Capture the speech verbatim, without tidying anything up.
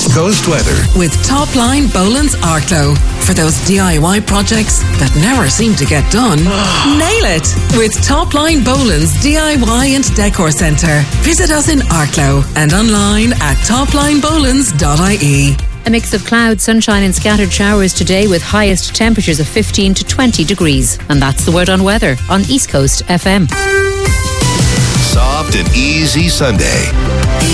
East Coast weather. With Topline Boland's Arklow. For those D I Y projects that never seem to get done, nail it with Topline Boland's D I Y and Decor Centre. Visit us in Arklow and online at topline bolands dot I E. A mix of clouds, sunshine and scattered showers today with highest temperatures of fifteen to twenty degrees. And that's the word on weather on East Coast F M. Soft and easy Sunday.